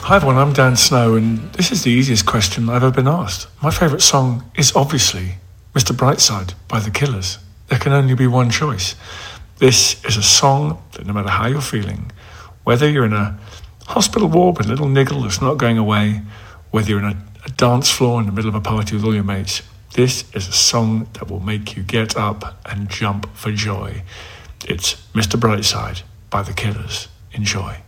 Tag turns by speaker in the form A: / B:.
A: Hi everyone, I'm Dan Snow, and this is the easiest question I've ever been asked. My favourite song is obviously Mr. Brightside by The Killers. There can only be one choice. This is a song that no matter how you're feeling, whether you're in a hospital ward with a little niggle that's not going away, whether you're in a dance floor in the middle of a party with all your mates, this is a song that will make you get up and jump for joy. It's Mr. Brightside by The Killers. Enjoy.